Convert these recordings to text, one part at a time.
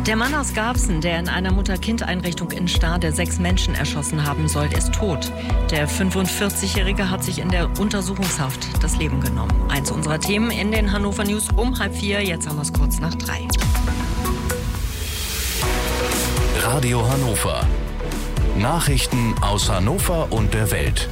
Der Mann aus Garbsen, der in einer Mutter-Kind-Einrichtung in Stade 6 Menschen erschossen haben soll, ist tot. Der 45-Jährige hat sich in der Untersuchungshaft das Leben genommen. Eins unserer Themen in den Hannover News um 3:30. Jetzt haben wir es kurz nach 3. Radio Hannover. Nachrichten aus Hannover und der Welt.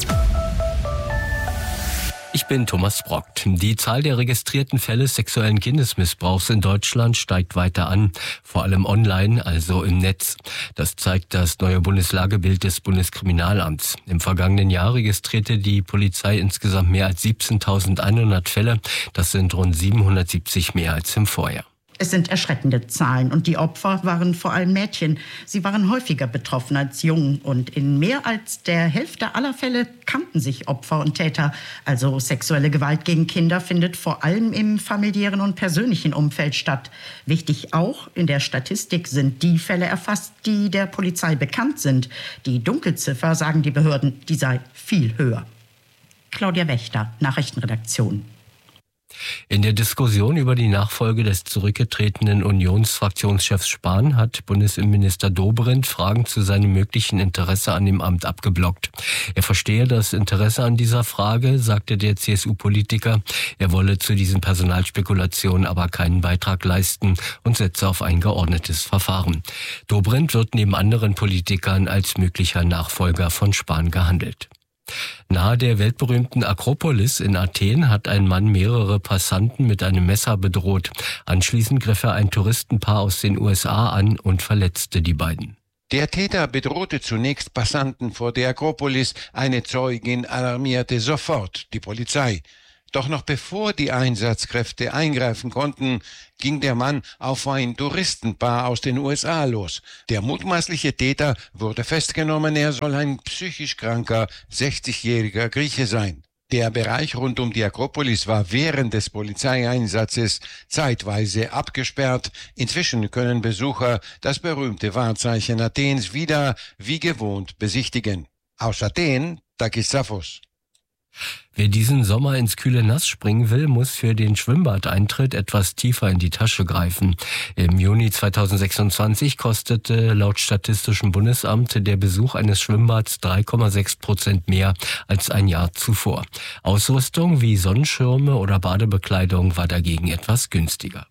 Ich bin Thomas Brockt. Die Zahl der registrierten Fälle sexuellen Kindesmissbrauchs in Deutschland steigt weiter an, vor allem online, also im Netz. Das zeigt das neue Bundeslagebild des Bundeskriminalamts. Im vergangenen Jahr registrierte die Polizei insgesamt mehr als 17.100 Fälle. Das sind rund 770 mehr als im Vorjahr. Es sind erschreckende Zahlen und die Opfer waren vor allem Mädchen. Sie waren häufiger betroffen als Jungen und in mehr als der Hälfte aller Fälle kannten sich Opfer und Täter. Also sexuelle Gewalt gegen Kinder findet vor allem im familiären und persönlichen Umfeld statt. Wichtig auch, in der Statistik sind die Fälle erfasst, die der Polizei bekannt sind. Die Dunkelziffer, sagen die Behörden, die sei viel höher. Claudia Wächter, Nachrichtenredaktion. In der Diskussion über die Nachfolge des zurückgetretenen Unionsfraktionschefs Spahn hat Bundesinnenminister Dobrindt Fragen zu seinem möglichen Interesse an dem Amt abgeblockt. Er verstehe das Interesse an dieser Frage, sagte der CSU-Politiker. Er wolle zu diesen Personalspekulationen aber keinen Beitrag leisten und setze auf ein geordnetes Verfahren. Dobrindt wird neben anderen Politikern als möglicher Nachfolger von Spahn gehandelt. Nahe der weltberühmten Akropolis in Athen hat ein Mann mehrere Passanten mit einem Messer bedroht. Anschließend griff er ein Touristenpaar aus den USA an und verletzte die beiden. Der Täter bedrohte zunächst Passanten vor der Akropolis. Eine Zeugin alarmierte sofort die Polizei. Doch noch bevor die Einsatzkräfte eingreifen konnten, ging der Mann auf ein Touristenpaar aus den USA los. Der mutmaßliche Täter wurde festgenommen. Er soll ein psychisch kranker 60-jähriger Grieche sein. Der Bereich rund um die Akropolis war während des Polizeieinsatzes zeitweise abgesperrt. Inzwischen können Besucher das berühmte Wahrzeichen Athens wieder wie gewohnt besichtigen. Aus Athen, Takis Safos. Wer diesen Sommer ins kühle Nass springen will, muss für den Schwimmbadeintritt etwas tiefer in die Tasche greifen. Im Juni 2026 kostete laut Statistischem Bundesamt der Besuch eines Schwimmbads 3,6% mehr als ein Jahr zuvor. Ausrüstung wie Sonnenschirme oder Badebekleidung war dagegen etwas günstiger.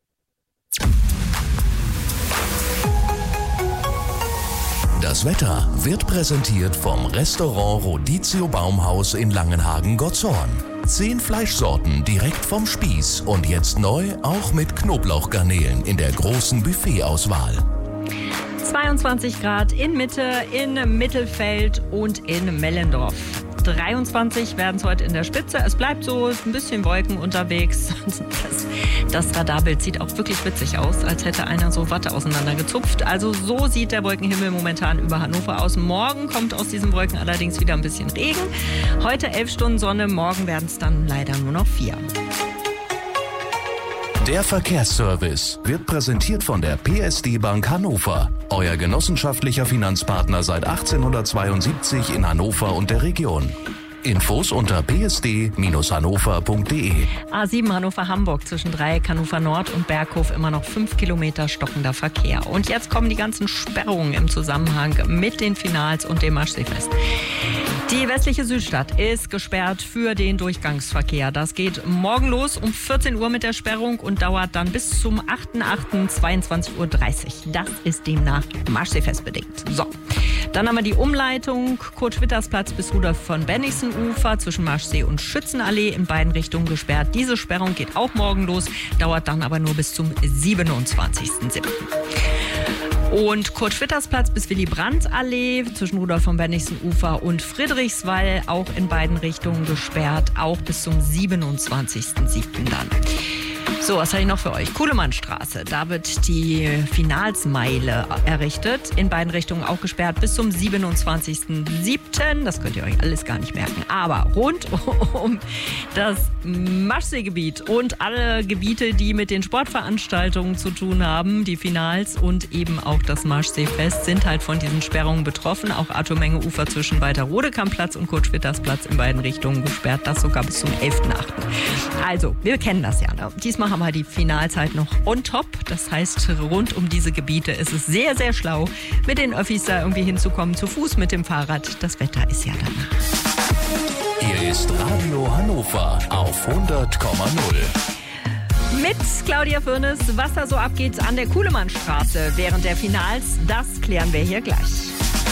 Das Wetter wird präsentiert vom Restaurant Rodizio Baumhaus in Langenhagen-Gottshorn. 10 Fleischsorten direkt vom Spieß und jetzt neu auch mit Knoblauchgarnelen in der großen Buffetauswahl. 22 Grad in Mitte, in Mittelfeld und in Mellendorf. 23 werden es heute in der Spitze. Es bleibt so ein bisschen Wolken unterwegs. Das Radarbild sieht auch wirklich witzig aus, als hätte einer so Watte auseinandergezupft. Also so sieht der Wolkenhimmel momentan über Hannover aus. Morgen kommt aus diesen Wolken allerdings wieder ein bisschen Regen. Heute 11 Stunden Sonne, morgen werden es dann leider nur noch 4. Der Verkehrsservice wird präsentiert von der PSD Bank Hannover. Euer genossenschaftlicher Finanzpartner seit 1872 in Hannover und der Region. Infos unter psd-hannover.de. A7 Hannover-Hamburg zwischen Dreieck Hannover Nord und Berghof immer noch 5 Kilometer stockender Verkehr. Und jetzt kommen die ganzen Sperrungen im Zusammenhang mit den Finals und dem Maschseefest. Die westliche Südstadt ist gesperrt für den Durchgangsverkehr. Das geht morgen los um 14 Uhr mit der Sperrung und dauert dann bis zum 8.8.22.30 Uhr. Das ist demnach Maschseefest bedingt. So, dann haben wir die Umleitung Kurt-Schwitters-Platz bis Rudolf von Bennigsen-Ufer zwischen Marschsee und Schützenallee in beiden Richtungen gesperrt. Diese Sperrung geht auch morgen los, dauert dann aber nur bis zum 27.07. Und Kurt-Schwitters-Platz bis Willy-Brandt-Allee zwischen Rudolf von Bennigsen-Ufer und Friedrichswall auch in beiden Richtungen gesperrt, auch bis zum 27.07. dann. So, was habe ich noch für euch? Kuhlemannstraße, da wird die Finalsmeile errichtet, in beiden Richtungen auch gesperrt bis zum 27.07. Das könnt ihr euch alles gar nicht merken. Aber rund um das Maschseegebiet und alle Gebiete, die mit den Sportveranstaltungen zu tun haben, die Finals und eben auch das Maschseefest, sind halt von diesen Sperrungen betroffen. Auch Arthur Menge Ufer zwischen Walter-Rodekamp-Platz und Kurt-Schwitters-Platz in beiden Richtungen gesperrt, das sogar bis zum 11.08. Also, wir kennen das ja, ne? Diesmal Sommer haben wir die Finalzeit noch on top. Das heißt, rund um diese Gebiete ist es sehr, sehr schlau, mit den Öffis da irgendwie hinzukommen, zu Fuß, mit dem Fahrrad. Das Wetter ist ja danach. Hier ist Radio Hannover auf 100,0. Mit Claudia Fürnes, was da so abgeht an der Kuhlemannstraße während der Finals, das klären wir hier gleich.